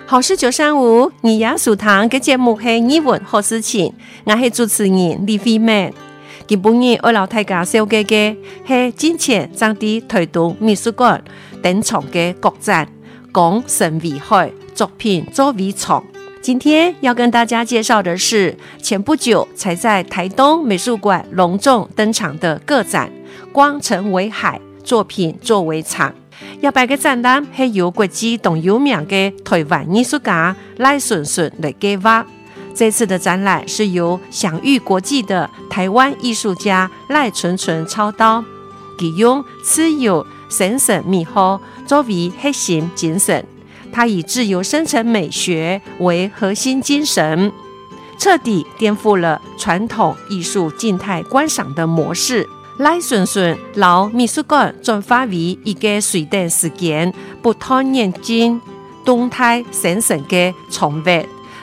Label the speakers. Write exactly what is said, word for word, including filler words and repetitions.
Speaker 1: 好事九三五，二雅书堂嘅节目係語文好事情，我係主持人李飛妹。今晡日我老大家紹介嘅係之前正在推動美術館登場嘅國展，講神為海作品作為廠。今天要跟大家介紹的是前不久才在台東美術館隆重登場的個展，光成為海作品作為廠。要擺個展覽係由國際東有名嘅台灣藝術家賴順順來計劃。這次的展覽是由享譽國際的台灣藝術家賴純純操刀，佢用自由生成美學作為核心精神，他以自由生成美學為核心精神，徹底顛覆了傳統藝術靜態觀賞的模式。賴順順老美術館轉化為一個隨等時間不斷演進動態生成的創物。